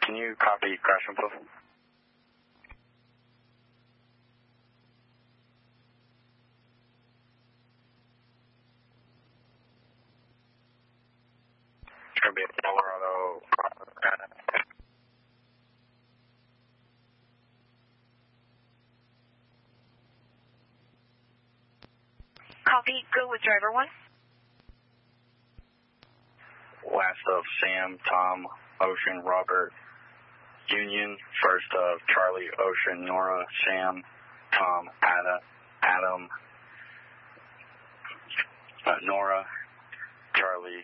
Can you copy crash info? It's going to be a Colorado. Copy, go with driver 1. Last of Sam, Tom, Ocean, Robert, Union. First of Charlie, Ocean, Nora, Sam, Tom, Adam, Nora, Charlie.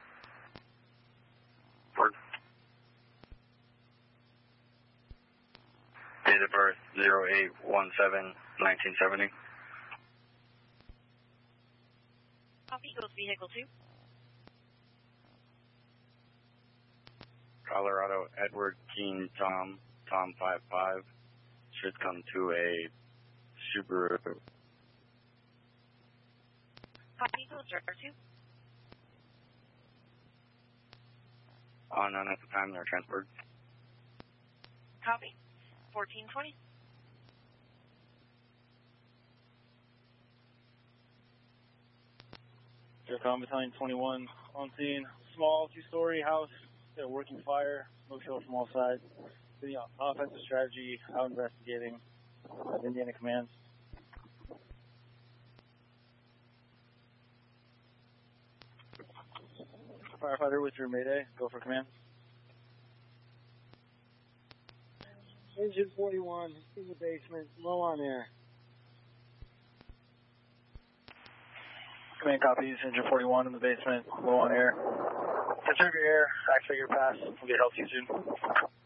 Date of birth 08/17/1970. Copy, goes vehicle 2. Colorado, Edward, Keen, Tom 55. Should come to a Subaru. Copy, goes driver 2. On at the time they're transferred. Copy, 1420. Aircom Battalion 21 on scene. Small 2-story house, working fire, smoke show from all sides. The offensive strategy, out investigating. Indiana Command. Firefighter with your mayday, go for command. Engine 41 in the basement, low on air. Command copies, engine 41 in the basement, low on air. Conserve your air, activate your pass, we'll get help to you soon.